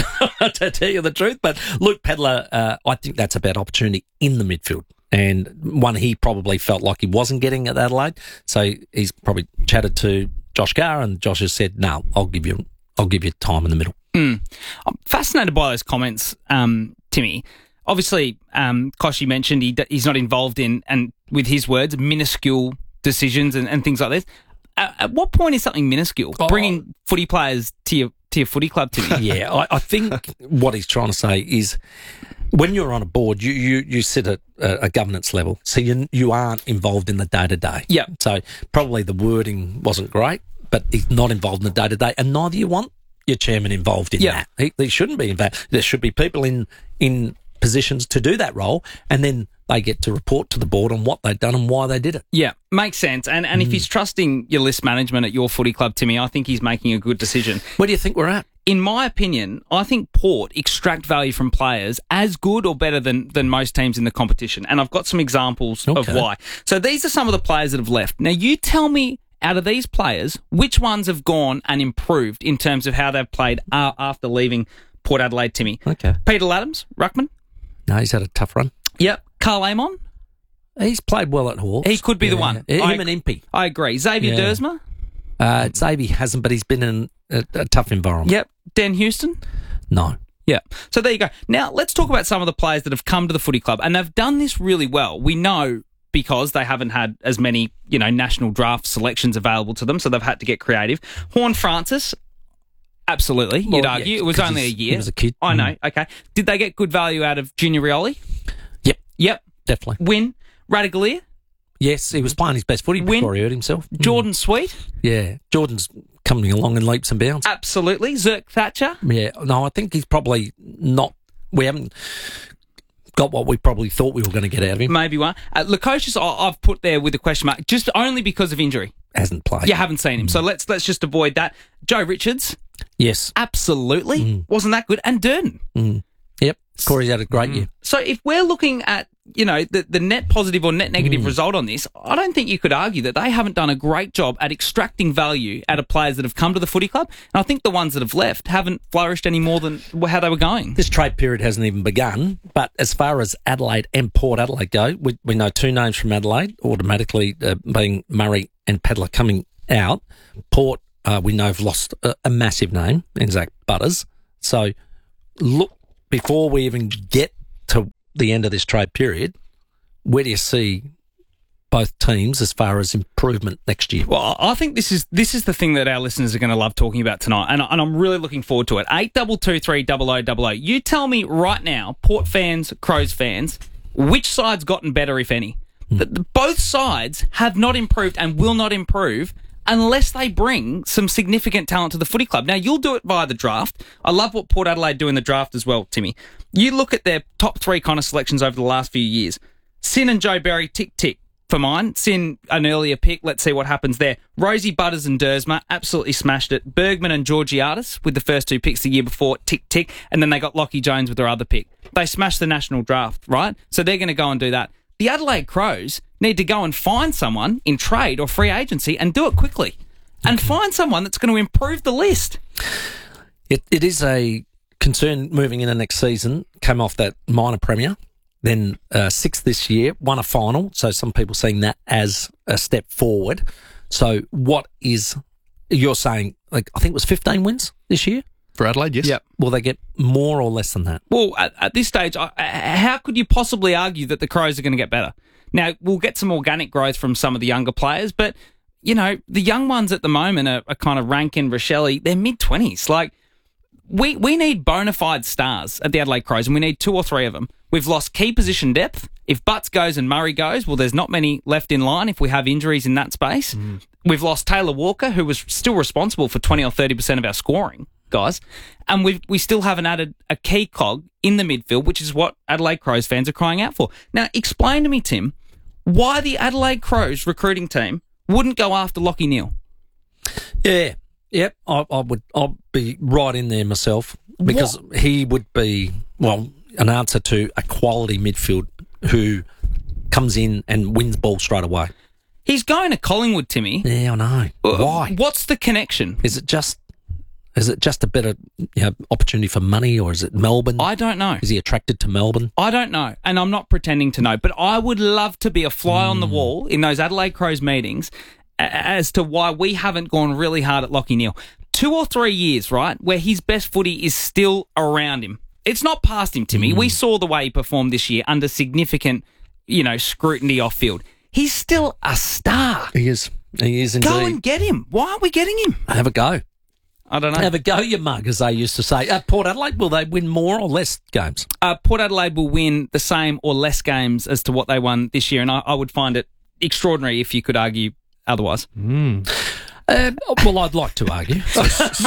to tell you the truth. But Luke Pedlar, I think that's about opportunity in the midfield, and one he probably felt like he wasn't getting at Adelaide. So he's probably chatted to Josh Garr, and Josh has said, no, I'll give you time in the middle. I'm fascinated by those comments, Timmy. Obviously, Koshy mentioned he's not involved in, and with his words, minuscule decisions and things like this. At what point is something minuscule? Bringing footy players to your footy club, Timmy? Yeah, I think what he's trying to say is when you're on a board, you sit at a governance level, so you aren't involved in the day-to-day. Yeah. So probably the wording wasn't great, but he's not involved in the day-to-day, and neither you want your chairman involved in that. He shouldn't be involved. There should be people in positions to do that role, and then they get to report to the board on what they've done and why they did it. Yeah, makes sense. And if he's trusting your list management at your footy club, Timmy, I think he's making a good decision. Where do you think we're at? In my opinion, I think Port extract value from players as good or better than most teams in the competition. And I've got some examples of why. So these are some of the players that have left. Now, you tell me, out of these players, which ones have gone and improved in terms of how they've played after leaving Port Adelaide, Timmy. Okay. Peter Laddams, ruckman. No, he's had a tough run. Yep. Carl Amon. He's played well at Hawks. He could be the one. Him and Impey. I agree. Xavier Dersma. Xavier hasn't, but he's been in a tough environment. Yep. Dan Houston. No. Yeah. So there you go. Now, let's talk about some of the players that have come to the footy club, and they've done this really well. We know because they haven't had as many, national draft selections available to them, so they've had to get creative. Horn Francis, Absolutely, you'd argue. It was only a year. He was a kid. I know, okay. Did they get good value out of Junior Rioli? Yep. Definitely. Win. Radaglia? Yes, he was playing his best footy before he hurt himself. Jordan Sweet? Yeah, Jordan's coming along in leaps and bounds. Absolutely. Zirk Thatcher? Yeah, no, I think he's probably not... We haven't got what we probably thought we were going to get out of him. Maybe one. Lukosius, I've put there with a question mark, just only because of injury. Hasn't played. You haven't seen him, so let's just avoid that. Joe Richards? Yes. Absolutely. Wasn't that good? And Durden? Yep. Corey's had a great year. So if we're looking at, the net positive or net negative result on this, I don't think you could argue that they haven't done a great job at extracting value out of players that have come to the footy club. And I think the ones that have left haven't flourished any more than how they were going. This trade period hasn't even begun, but as far as Adelaide and Port Adelaide go, we know two names from Adelaide, automatically being Murray and Pedler coming out. Port, we know, have lost a massive name in Zach Butters. So look, before we even get to the end of this trade period, where do you see both teams as far as improvement next year? Well, I think this is the thing that our listeners are going to love talking about tonight, and I'm really looking forward to it. 8223 You tell me right now, Port fans, Crows fans, which side's gotten better, if any? Both sides have not improved and will not improve unless they bring some significant talent to the footy club. Now, you'll do it via the draft. I love what Port Adelaide do in the draft as well, Timmy. You look at their top three kind of selections over the last few years. Sin and Joe Berry, tick for mine. Sin, an earlier pick. Let's see what happens there. Rosie Butters and Dersma absolutely smashed it. Bergman and Georgiadis with the first two picks the year before, tick. And then they got Lockie Jones with their other pick. They smashed the national draft, right? So they're going to go and do that. The Adelaide Crows need to go and find someone in trade or free agency and do it quickly. And find someone that's going to improve the list. It is a concern moving into next season. Came off that minor premier, then sixth this year, won a final. So some people seeing that as a step forward. So what is, you're saying, I think it was 15 wins this year? For Adelaide, yes. Yep. Will they get more or less than that? Well, at this stage, how could you possibly argue that the Crows are going to get better? Now, we'll get some organic growth from some of the younger players, but, the young ones at the moment are kind of Rankin, Rochelle, they're mid-20s. We need bona fide stars at the Adelaide Crows, and we need two or three of them. We've lost key position depth. If Butts goes and Murray goes, well, there's not many left in line if we have injuries in that space. We've lost Taylor Walker, who was still responsible for 20 or 30% of our scoring, guys. And we still haven't added a key cog in the midfield, which is what Adelaide Crows fans are crying out for. Now, explain to me, Tim, why the Adelaide Crows recruiting team wouldn't go after Lockie Neal. Yeah. Yep. I'll be right in there myself because he would be, an answer to a quality midfield who comes in and wins ball straight away. He's going to Collingwood, Timmy. Yeah, I know. Why? What's the connection? Is it just a better opportunity for money, or is it Melbourne? I don't know. Is he attracted to Melbourne? I don't know, and I'm not pretending to know, but I would love to be a fly on the wall in those Adelaide Crows meetings as to why we haven't gone really hard at Lockie Neal. 2 or 3 years, right, where his best footy is still around him. It's not past him, Timmy. We saw the way he performed this year under significant, scrutiny off field. He's still a star. He is indeed. Go and get him. Why aren't we getting him? Have a go. I don't know. Have a go, you mug, as they used to say. Port Adelaide, will they win more or less games? Port Adelaide will win the same or less games as to what they won this year, and I would find it extraordinary if you could argue otherwise. Well, I'd like to argue. So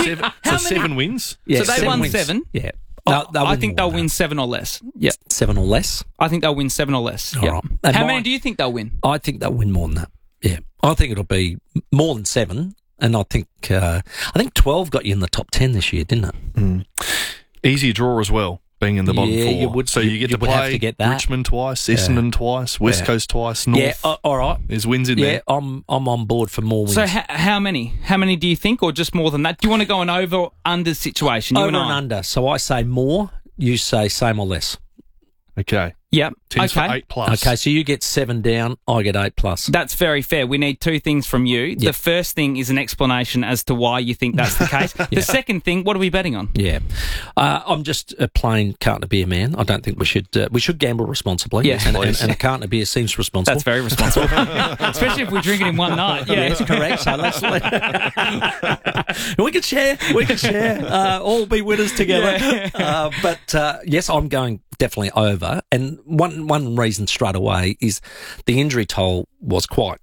7 wins? Yeah, so they won wins. 7? Yeah. I think they'll win 7 or less. Yeah. 7 or less? I think they'll win 7 or less. All right. How many do you think they'll win? I think they'll win more than that. Yeah. I think it'll be more than 7. And I think 12 got you in the top 10 this year, didn't it? Easy draw as well, being in the bottom 4. You would, so you get to play Richmond twice, Essendon twice, West Coast twice, North. Yeah, all right. There's wins in there. Yeah, I'm on board for more wins. So how many? How many do you think, or just more than that? Do you want to go an over-under situation? Over and under. So I say more, you say same or less. Okay. Yep. Tins for 8+. Okay, so you get 7 down, I get 8+. That's very fair. We need 2 things from you. Yep. The first thing is an explanation as to why you think that's the case. The second thing, what are we betting on? Yeah. I'm just a plain carton of beer man. I don't think we should gamble responsibly. Yeah. And a carton of beer seems responsible. That's very responsible. Especially if we drink it in one night. Yeah. Yes, correct. So let's we can share. All be winners together. Yeah. But yes, I'm going definitely over. And one reason straight away is the injury toll was quite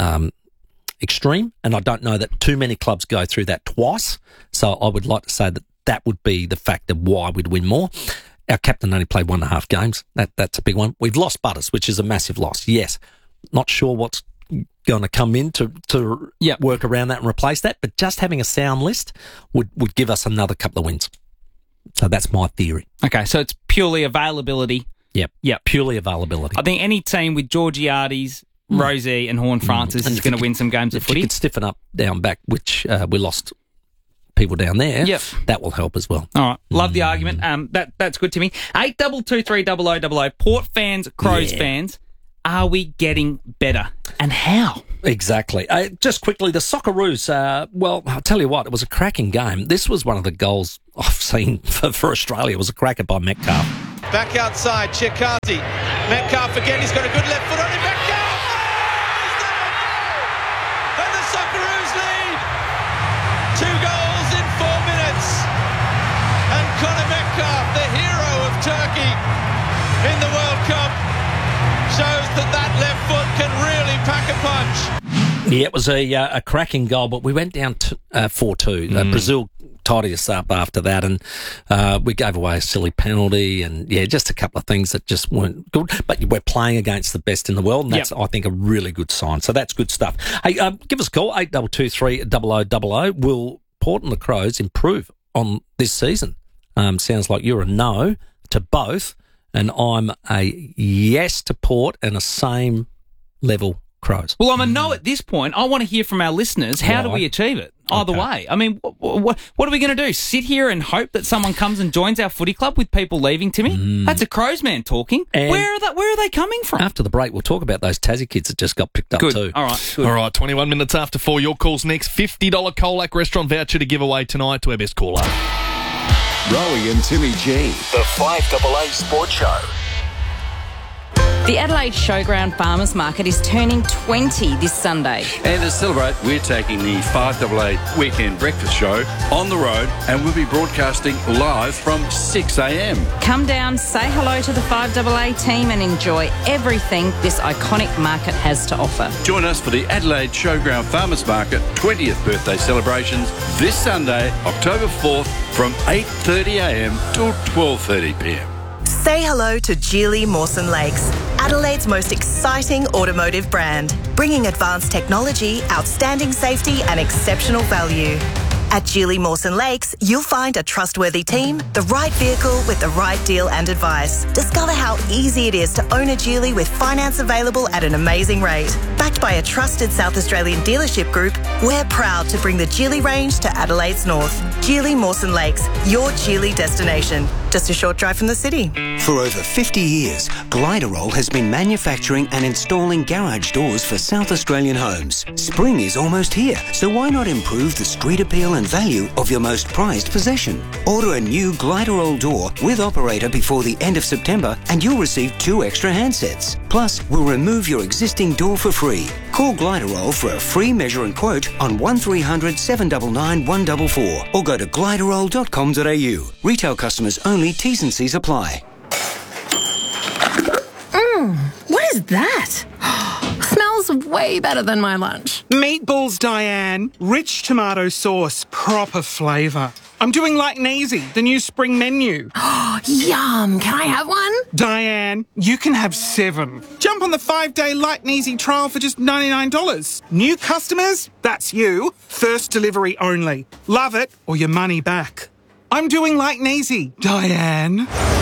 extreme, and I don't know that too many clubs go through that twice. So I would like to say that would be the factor why we'd win more. Our captain only played 1.5 games. That's a big one. We've lost Butters, which is a massive loss. Yes, not sure what's going to come in to work around that and replace that, but just having a sound list would give us another couple of wins. So that's my theory. Okay, so it's purely availability. Yep. Purely availability. I think any team with Georgiades, Rosie and Horne-Francis is going to win some games of footy. If you could stiffen up down back, which we lost people down there, that will help as well. All right. Love the argument. That's good to me. 8223 Port fans, Crows fans, are we getting better? And how? Exactly. Just quickly, the Socceroos, well, I'll tell you what, it was a cracking game. This was one of the goals I've seen for Australia. It was a cracker by Metcalf. Back outside, Chikazi. Metcalf again, he's got a good left foot on him. Metcalf! He's done it! And the Socceroos lead! 2 goals in 4 minutes. And Conor Metcalf, the hero of Turkey in the World Cup, shows that left foot can really pack a punch. Yeah, it was a cracking goal, but we went down 4-2. Brazil tidied us up after that, and we gave away a silly penalty, and just a couple of things that just weren't good. But we're playing against the best in the world, and that's, I think, a really good sign. So that's good stuff. Hey, give us a call, 8223 0000. Will Port and the Crows improve on this season? Sounds like you're a no to both, and I'm a yes to Port and a same level Crows. Well, I'm a no at this point. I want to hear from our listeners. How do we achieve it? Either way. I mean, what are we going to do? Sit here and hope that someone comes and joins our footy club with people leaving, Timmy? That's a Crows man talking. And where are they coming from? After the break, we'll talk about those Tassie kids that just got picked up too. All right. Good. All right, 21 minutes after 4. Your call's next. $50 Colac restaurant voucher to give away tonight to our best caller. Rowie and Timmy G, the 5AA Sports Show. The Adelaide Showground Farmers Market is turning 20 this Sunday. And to celebrate, we're taking the 5AA Weekend Breakfast Show on the road, and we'll be broadcasting live from 6 a.m. Come down, say hello to the 5AA team and enjoy everything this iconic market has to offer. Join us for the Adelaide Showground Farmers Market 20th birthday celebrations this Sunday, October 4th from 8:30 a.m. till 12:30 p.m. Say hello to Geely Mawson Lakes, Adelaide's most exciting automotive brand, bringing advanced technology, outstanding safety and exceptional value. At Geely Mawson Lakes, you'll find a trustworthy team, the right vehicle with the right deal and advice. Discover how easy it is to own a Geely with finance available at an amazing rate. Backed by a trusted South Australian dealership group, we're proud to bring the Geely range to Adelaide's north. Geely Mawson Lakes, your Geely destination. Just a short drive from the city. For over 50 years, Gliderol has been manufacturing and installing garage doors for South Australian homes. Spring is almost here, so why not improve the street appeal and value of your most prized possession? Order a new Gliderol door with operator before the end of September and you'll receive 2 extra handsets. Plus, we'll remove your existing door for free. Call Gliderol for a free measure and quote on 1300 799 144 or go to gliderol.com.au. Retail customers only, T's and C's apply. What is that? Smells way better than my lunch. Meatballs, Diane. Rich tomato sauce, proper flavour. I'm doing like Neasy, the new spring menu. Yum! Can I have one? Diane, you can have 7. Jump on the 5-day Light and Easy trial for just $99. New customers? That's you. First delivery only. Love it or your money back. I'm doing like Neasy, Diane.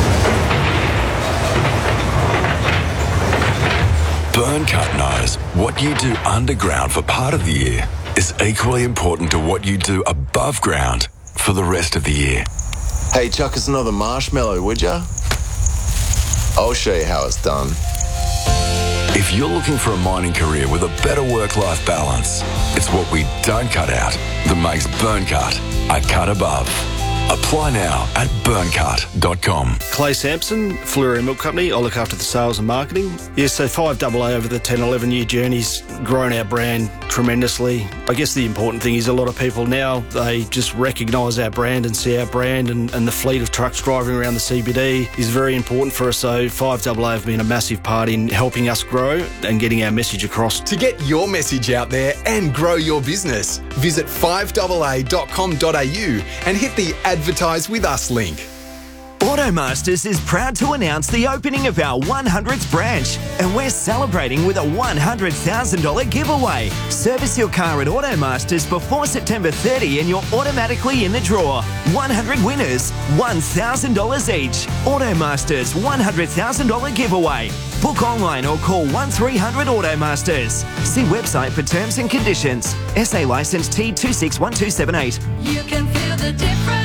Burncut knows what you do underground for part of the year is equally important to what you do above ground for the rest of the year. Hey, chuck us another marshmallow, would ya? I'll show you how it's done. If you're looking for a mining career with a better work-life balance, it's what we don't cut out that makes Burncut a cut above. Apply now at burncut.com. Clay Sampson, Fleury Milk Company. I look after the sales and marketing. Yes, so 5AA over the 10, 11-year journey's grown our brand tremendously. I guess the important thing is a lot of people now, they just recognise our brand and see our brand, and the fleet of trucks driving around the CBD is very important for us. So 5AA have been a massive part in helping us grow and getting our message across. To get your message out there and grow your business, visit 5AA.com.au and hit the Advertise with Us link. Automasters is proud to announce the opening of our 100th branch, and we're celebrating with a $100,000 giveaway. Service your car at Automasters before September 30 and you're automatically in the draw. 100 winners, $1,000 each. Automasters $100,000 giveaway. Book online or call 1300 Automasters. See website for terms and conditions. SA licence T261278. You can feel the difference.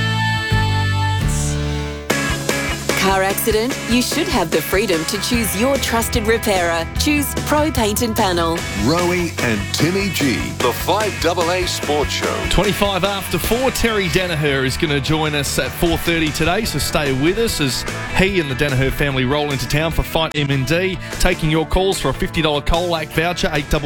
Car accident? You should have the freedom to choose your trusted repairer. Choose Pro Paint and Panel. Rowie and Timmy G, the 5AA Sports Show. 25 after 4, Terry Danaher is going to join us at 4:30 today, so stay with us as he and the Danaher family roll into town for Fight MND, taking your calls for a $50 Colac voucher,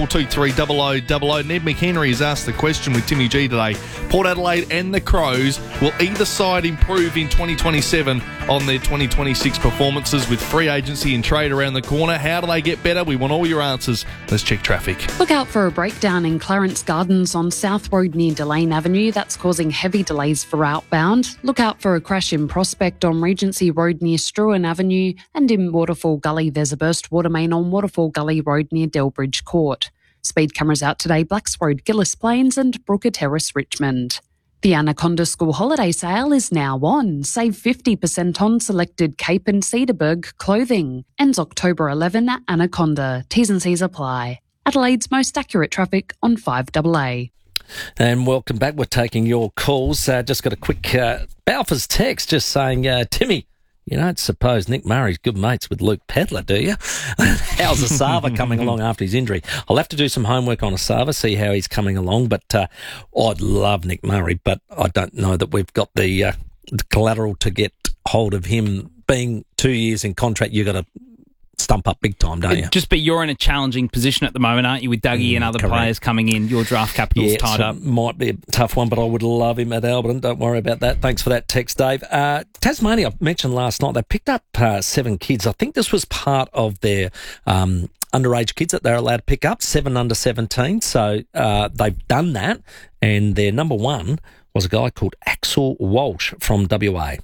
8223 Ned McHenry has asked the question with Timmy G today. Port Adelaide and the Crows, will either side improve in 2027 on their 2026 performances with free agency and trade around the corner? How do they get better? We want all your answers. Let's check traffic. Look out for a breakdown in Clarence Gardens on South Road near Delane Avenue. That's causing heavy delays for outbound. Look out for a crash in Prospect on Regency Road near Struan Avenue, and in Waterfall Gully there's a burst water main on Waterfall Gully Road near Delbridge Court. Speed cameras out today, Blacks Road, Gillis Plains and Brooker Terrace, Richmond. The Anaconda School Holiday Sale is now on. Save 50% on selected Cape and Cedarburg clothing. Ends October 11 at Anaconda. T's and C's apply. Adelaide's most accurate traffic on 5AA. And welcome back. We're taking your calls. Just got a quick Balfour's text just saying, Timmy, you don't suppose Nick Murray's good mates with Luke Pedler, do you? How's Asava coming along after his injury? I'll have to do some homework on Asava, see how he's coming along. But I'd love Nick Murray, but I don't know that we've got the collateral to get hold of him. Being 2 years in contract, you've got to stump up big time, don't you? Just, but you're in a challenging position at the moment, aren't you, with Dougie and other players coming in? Your draft capital's tied up. Might be a tough one, but I would love him at Alberton. Don't worry about that. Thanks for that text, Dave. Tasmania, I mentioned last night, they picked up 7 kids. I think this was part of their underage kids that they're allowed to pick up, 7 under 17. So they've done that, and their number one was a guy called Axel Walsh from WA.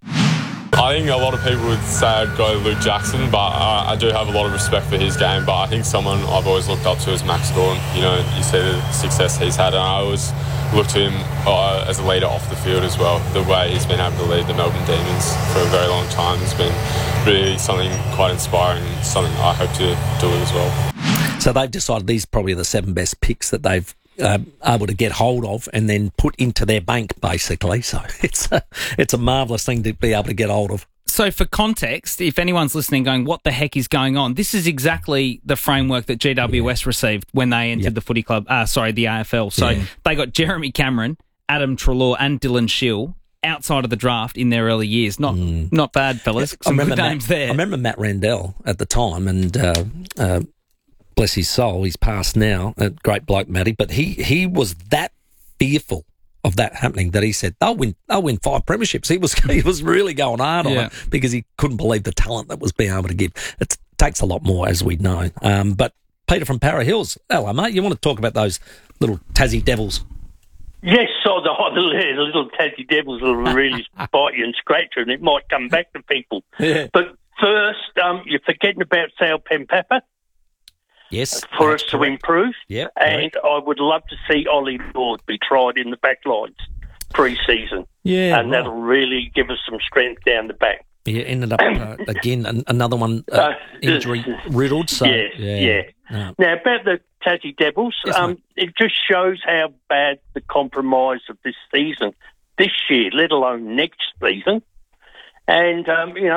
I think a lot of people would say I'd go Luke Jackson, but I do have a lot of respect for his game. But I think someone I've always looked up to is Max Gawn. You know, you see the success he's had, and I always look to him as a leader off the field as well. The way he's been able to lead the Melbourne Demons for a very long time has been really something quite inspiring, and something I hope to do it as well. So they've decided these are probably the 7 best picks that they've able to get hold of and then put into their bank, basically. So it's a marvellous thing to be able to get hold of. So for context, if anyone's listening going, what the heck is going on? This is exactly the framework that GWS received when they entered the footy club, the AFL. So they got Jeremy Cameron, Adam Treloar and Dylan Shill outside of the draft in their early years. Not bad, fellas. Some good names there. I remember Matt Randell at the time, and bless his soul, he's passed now, a great bloke, Matty, but he was that fearful of that happening that he said they'll win 5 premierships. He was really going hard on it because he couldn't believe the talent that was being able to give. It takes a lot more, as we know. But Peter from Para Hills, hello, mate. You want to talk about those little Tassie Devils? Yes, so the little Tassie Devils will really bite you and scratch you, and it might come back to people. Yeah. But first, you're forgetting about Sal Penpapa. Yes. For us to improve. Yep, and I would love to see Ollie Lord be tried in the back lines pre-season. Yeah. And that'll really give us some strength down the back. Yeah, ended up, again, another one injury-riddled. So, yeah. Now, about the Tassie Devils, it just shows how bad the compromise of this season, this year, let alone next season. And,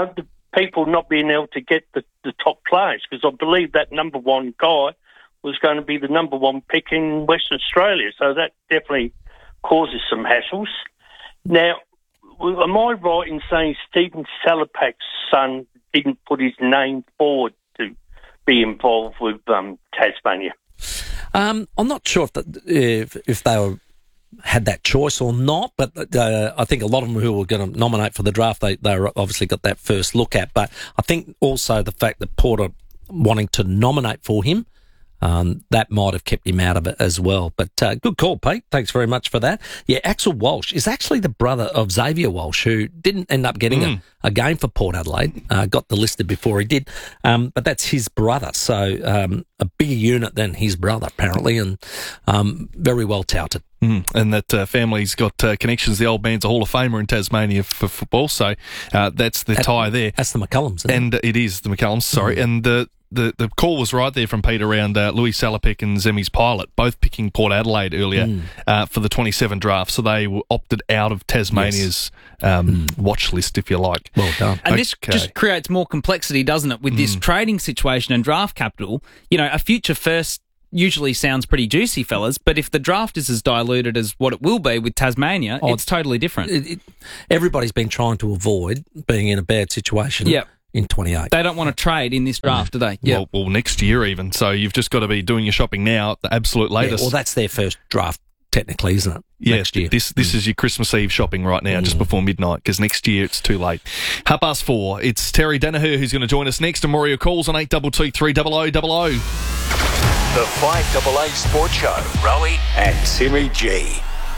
people not being able to get the top players, because I believe that number one guy was going to be the number one pick in Western Australia. So that definitely causes some hassles. Now, am I right in saying Stephen Salopak's son didn't put his name forward to be involved with Tasmania? I'm not sure if they had that choice or not, but I think a lot of them who were going to nominate for the draft, they obviously got that first look at. But I think also the fact that Porter wanting to nominate for him, that might have kept him out of it as well. But good call, Pete. Thanks very much for that. Yeah, Axel Walsh is actually the brother of Xavier Walsh, who didn't end up getting a game for Port Adelaide. Got delisted before he did. But that's his brother. So a bigger unit than his brother, apparently, and very well touted. And that family's got connections. The old man's a Hall of Famer in Tasmania for football. So that's the tie there. That's the McCullums, isn't and it is the McCullums, sorry. And the call was right there from Pete around Louis Salopek and Zemi's Pilot, both picking Port Adelaide earlier for the 27 draft. So they were opted out of Tasmania's watch list, if you like. Well done. And this just creates more complexity, doesn't it, with this trading situation and draft capital? You know, a future first usually sounds pretty juicy, fellas, but if the draft is as diluted as what it will be with Tasmania, it's totally different. Everybody's been trying to avoid being in a bad situation. Yep. In 28. They don't want to trade in this draft, do they? Yeah. Well, next year even. So you've just got to be doing your shopping now at the absolute latest. Yeah, well, that's their first draft, technically, isn't it? Yeah, next year. This is your Christmas Eve shopping right now, just before midnight, because next year it's too late. 4:30. It's Terry Danaher who's going to join us next, and more of your calls on 822 300 00. The 5AA Sports Show. Rowie and Timmy G.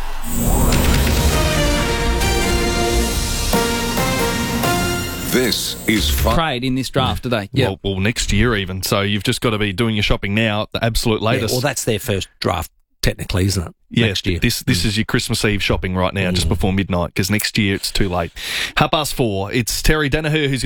This is fun. Trade in this draft, do they? Yeah. Well, next year even. So you've just got to be doing your shopping now at the absolute latest. Yeah, well, that's their first draft, technically, isn't it? Yeah, next year. This is your Christmas Eve shopping right now, just before midnight, because next year it's too late. 4:30. It's Terry Danaher who's